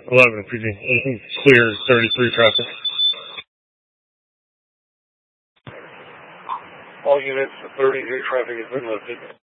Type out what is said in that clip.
11 PD. Clear 33 traffic. All units, 33 traffic has been lifted.